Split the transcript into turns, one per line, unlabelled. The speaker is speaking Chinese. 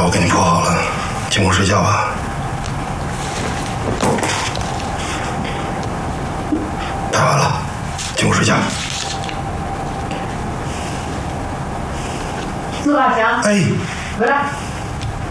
我给你铺好了，进屋睡觉吧。拍完了，进屋睡觉。
苏大强，
哎，
回来。